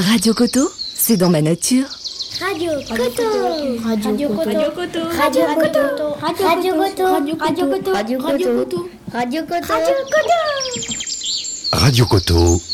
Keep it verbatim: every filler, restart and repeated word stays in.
Radio Koto, c'est dans ma nature. Radio Koto. Radio Koto. Radio Koto. Radio Koto. Radio Koto. Radio Koto. Radio Koto. Radio Koto. Radio Koto. Radio Koto.